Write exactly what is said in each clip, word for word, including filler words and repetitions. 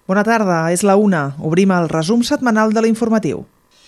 Bona tarda, és la una. Obrim el resum setmanal de l'informatiu.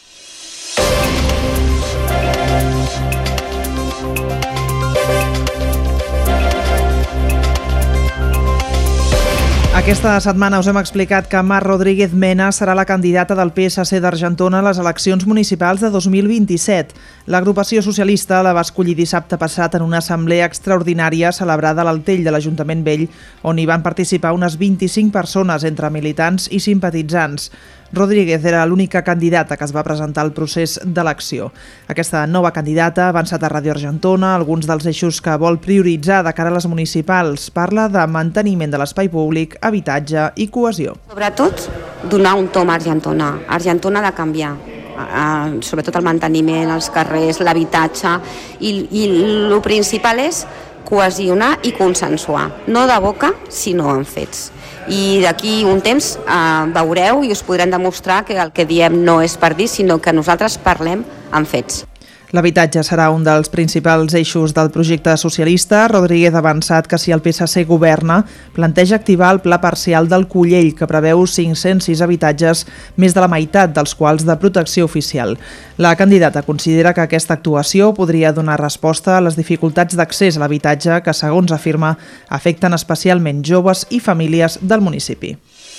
Aquesta setmana us hem explicat que Mar Rodríguez Mena serà la candidata del P S C d'Argentona a les eleccions municipals de dos mil vint-i-set. L'agrupació socialista la va escollir dissabte passat en una assemblea extraordinària celebrada a l'Altell de l'Ajuntament Vell, on hi van participar unes vint-i-cinc persones entre militants i simpatitzants. Rodríguez era l'única candidata que es va presentar al procés d'elecció. Aquesta nova candidata ha avançat a Ràdio Argentona alguns dels eixos que vol prioritzar de cara a les municipals. Parla de manteniment de l'espai públic, habitatge i cohesió. Sobretot, donar un tom a Argentona. Argentona ha de canviar. Uh, sobretot el manteniment, els carrers, l'habitatge, i, i el principal és cohesionar i consensuar. No de boca, sinó en fets. I d'aquí un temps eh, veureu i us podrem demostrar que el que diem no és per dir, sinó que nosaltres parlem amb fets. L'habitatge serà un dels principals eixos del projecte socialista. Rodríguez ha avançat que si el P S C governa, planteja activar el pla parcial del Collell, que preveu cinc-cents sis habitatges, més de la meitat dels quals de protecció oficial. La candidata considera que aquesta actuació podria donar resposta a les dificultats d'accés a l'habitatge que, segons afirma, afecten especialment joves i famílies del municipi.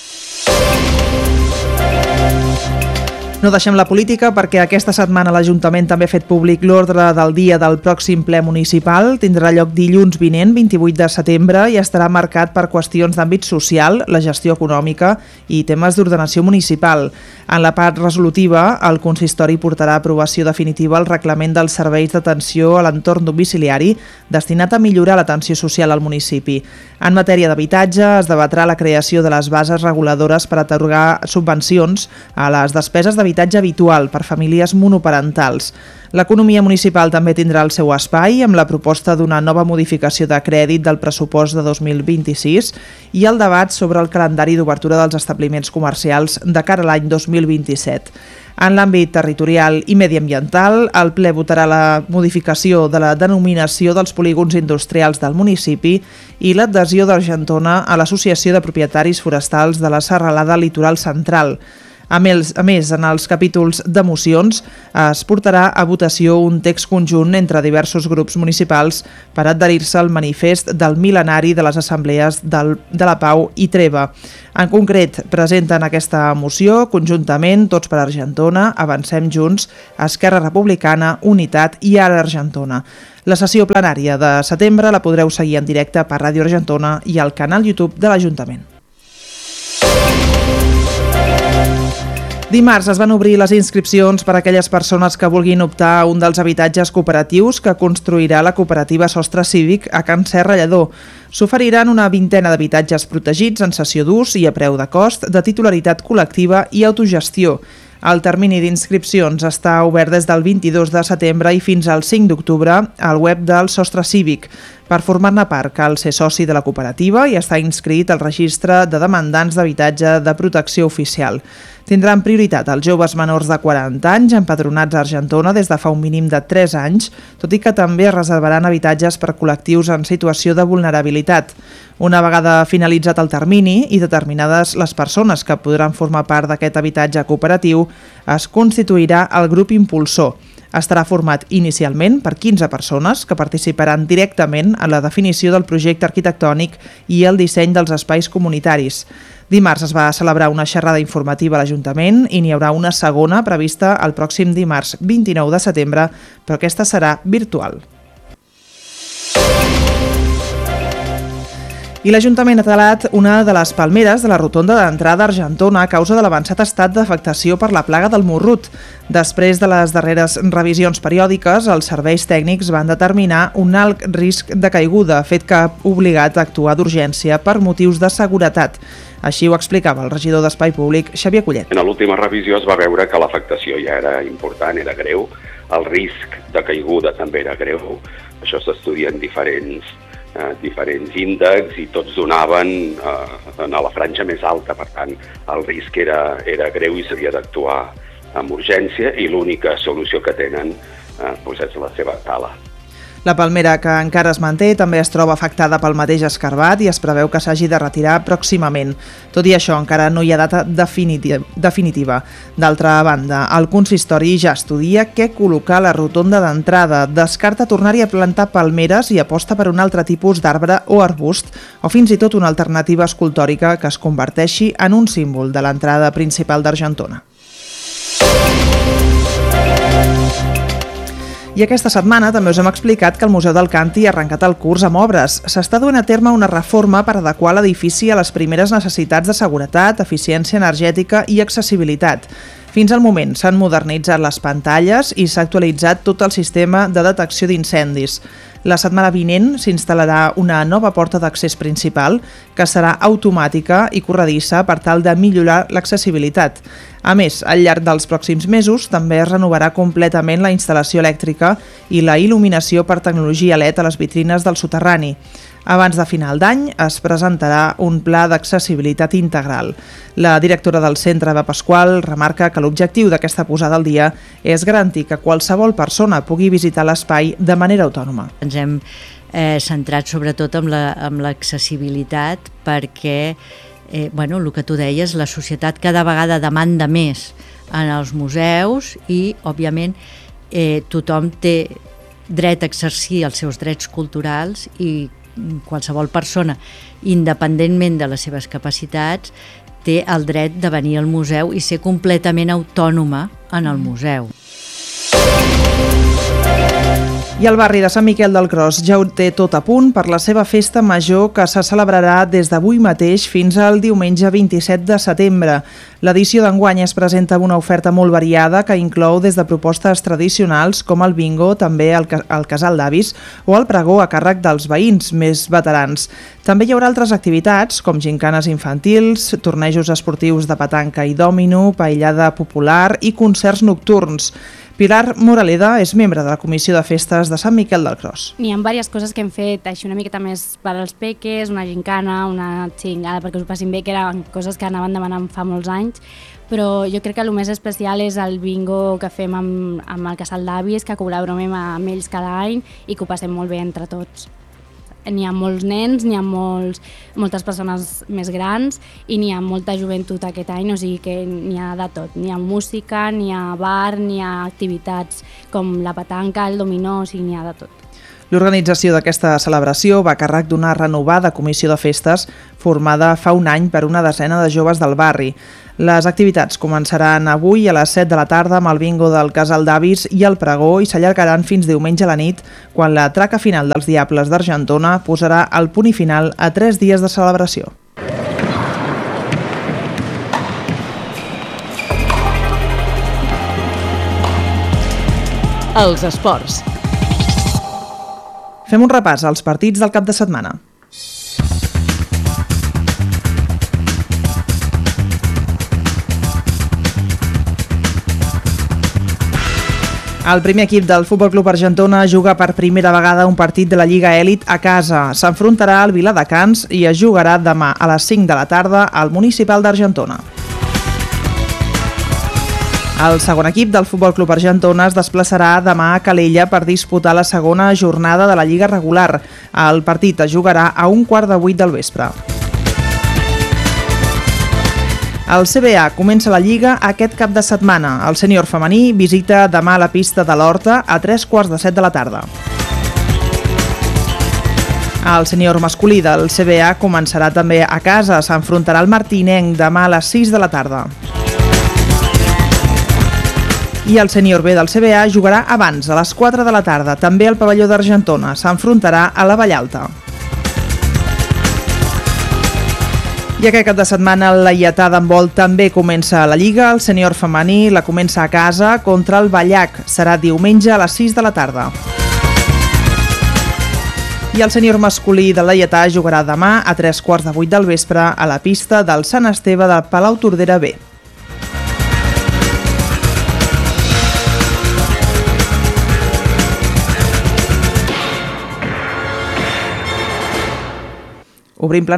No deixem la política perquè aquesta setmana l'Ajuntament també ha fet públic l'ordre del dia del pròxim ple municipal. Tindrà lloc dilluns vinent, vint-i-vuit de setembre, i estarà marcat per qüestions d'àmbit social, la gestió econòmica i temes d'ordenació municipal. En la part resolutiva, el consistori portarà a aprovació definitiva el reglament dels serveis d'atenció a l'entorn domiciliari destinat a millorar l'atenció social al municipi. En matèria d'habitatge, es debatrà la creació de les bases reguladores per atorgar subvencions a les despeses d'habitatge habitatge habitual per famílies monoparentals. L'economia municipal també tindrà el seu espai amb la proposta d'una nova modificació de crèdit del pressupost de dos mil vint-i-sis i el debat sobre el calendari d'obertura dels establiments comercials de cara a l'any dos mil vint-i-set. En l'àmbit territorial i mediambiental, el ple votarà la modificació de la denominació dels polígons industrials del municipi i l'adhesió d'Argentona a l'Associació de Propietaris Forestals de la Serralada Litoral Central. A més, a més, en els capítols de mocions es portarà a votació un text conjunt entre diversos grups municipals per adherir-se al manifest del mil·lenari de les assemblees del, de la Pau i Treva. En concret, presenten aquesta moció conjuntament Tots per Argentona, Avancem Junts, Esquerra Republicana, Unitat i Ara Argentona. La sessió plenària de setembre la podreu seguir en directe per Ràdio Argentona i al canal YouTube de l'Ajuntament. Dimarts es van obrir les inscripcions per a aquelles persones que vulguin optar a un dels habitatges cooperatius que construirà la cooperativa Sostre Cívic a Can Serra Lledó. S'oferiran una vintena d'habitatges protegits en cessió d'ús i a preu de cost, de titularitat col·lectiva i autogestió. El termini d'inscripcions està obert des del vint-i-dos de setembre i fins al cinc d'octubre al web del Sostre Cívic. Per formar-ne part cal ser soci de la cooperativa i estar inscrit al registre de demandants d'habitatge de protecció oficial. Tindran prioritat els joves menors de quaranta anys empadronats a Argentona des de fa un mínim de tres anys, tot i que també es reservaran habitatges per col·lectius en situació de vulnerabilitat. Una vegada finalitzat el termini i determinades les persones que podran formar part d'aquest habitatge cooperatiu, es constituirà el grup impulsor. Estarà format inicialment per quinze persones que participaran directament en la definició del projecte arquitectònic i el disseny dels espais comunitaris. Dimarts es va celebrar una xerrada informativa a l'Ajuntament i n'hi haurà una segona prevista el pròxim dimarts vint-i-nou de setembre, però aquesta serà virtual. I l'Ajuntament ha talat una de les palmeres de la rotonda d'entrada a Argentona a causa de l'avançat estat d'afectació per la plaga del morrut. Després de les darreres revisions periòdiques, els serveis tècnics van determinar un alt risc de caiguda, fet que ha obligat a actuar d'urgència per motius de seguretat. Així ho explicava el regidor d'Espai Públic, Xavier Collet. En l'última revisió es va veure que l'afectació ja era important, era greu, el risc de caiguda també era greu. Això s'estudia en diferents Eh, diferents índexs i tots donaven eh, a la franja més alta, per tant el risc era, era greu i s'havia d'actuar amb urgència i l'única solució que tenen eh, doncs és la seva tala. La palmera, que encara es manté, també es troba afectada pel mateix escarbat i es preveu que s'hagi de retirar pròximament. Tot i això, encara no hi ha data definitiva. D'altra banda, el consistori ja estudia què col·locar a la rotonda d'entrada, descarta tornar-hi a plantar palmeres i aposta per un altre tipus d'arbre o arbust, o fins i tot una alternativa escultòrica que es converteixi en un símbol de l'entrada principal d'Argentona. I aquesta setmana també us hem explicat que el Museu del Canti ha arrencat el curs amb obres. S'està duent a terme una reforma per adequar l'edifici a les primeres necessitats de seguretat, eficiència energètica i accessibilitat. Fins al moment s'han modernitzat les pantalles i s'ha actualitzat tot el sistema de detecció d'incendis. La setmana vinent s'instal·larà una nova porta d'accés principal que serà automàtica i corredissa per tal de millorar l'accessibilitat. A més, al llarg dels pròxims mesos també es renovarà completament la instal·lació elèctrica i la il·luminació per tecnologia L E D a les vitrines del soterrani. Abans de final d'any es presentarà un pla d'accessibilitat integral. La directora del centre, Eva Pasqual, remarca que l'objectiu d'aquesta posada al dia és garantir que qualsevol persona pugui visitar l'espai de manera autònoma. Ens hem eh, centrat sobretot en la, en l'accessibilitat perquè, eh, bueno, el que tu deies, la societat cada vegada demanda més en els museus i, òbviament, eh, tothom té dret a exercir els seus drets culturals i qualsevol persona, independentment de les seves capacitats, té el dret de venir al museu i ser completament autònoma en el museu. I el barri de Sant Miquel del Gros ja ho té tot a punt per la seva festa major que se celebrarà des d'avui mateix fins al diumenge vint-i-set de setembre. L'edició d'enguany es presenta amb una oferta molt variada que inclou des de propostes tradicionals com el bingo, també el, el casal d'avis o el pregó a càrrec dels veïns més veterans. També hi haurà altres activitats com gincanes infantils, tornejos esportius de petanca i dòmino, paellada popular i concerts nocturns. Pilar Moraleda és membre de la Comissió de Festes de Sant Miquel del Gros. N'hi ha diverses coses que hem fet així una miqueta més per als peques, una gincana, una xingada perquè us ho passin bé, que eren coses que anaven demanant fa molts anys, però jo crec que el més especial és el bingo que fem amb, amb el casal d'avis, que col·laborem amb ells cada any i que ho passem molt bé entre tots. N'hi ha molts nens, n'hi ha molts, moltes persones més grans i n'hi ha molta joventut aquest any, o sigui que n'hi ha de tot. N'hi ha música, n'hi ha bar, n'hi ha activitats com la petanca, el dominó, o sigui, n'hi ha de tot. L'organització d'aquesta celebració va a càrrec d'una renovada comissió de festes formada fa un any per una desena de joves del barri. Les activitats començaran avui a les set de la tarda amb el bingo del casal d'avis i el pregó i s'allargaran fins diumenge a la nit, quan la traca final dels Diables d'Argentona posarà el punt i final a tres dies de celebració. Els esports. Fem un repàs als partits del cap de setmana. El primer equip del Futbol Club Argentona juga per primera vegada un partit de la Lliga Elit a casa. S'enfrontarà al Viladecans i es jugarà demà a les cinc de la tarda al Municipal d'Argentona. El segon equip del Futbol Club Argentona es desplaçarà demà a Calella per disputar la segona jornada de la Lliga regular. El partit es jugarà a un quart de vuit del vespre. El C B A comença la Lliga aquest cap de setmana. El sènior femení visita demà la pista de l'Horta a tres quarts de set de la tarda. El sènior masculí del C B A començarà també a casa. S'enfrontarà al Martinenc demà a les sis de la tarda. I el sènior B del C B A jugarà abans, a les quatre de la tarda, també al pavelló d'Argentona. S'enfrontarà a la Vallalta. I aquest cap de setmana el Laietà d'handbol també comença la Lliga. El sènior femení la comença a casa contra el Vallac. Serà diumenge a les sis de la tarda. I el sènior masculí del Laietà jugarà demà a tres quarts de vuit del vespre a la pista del Sant Esteve del Palau Tordera B. Obrim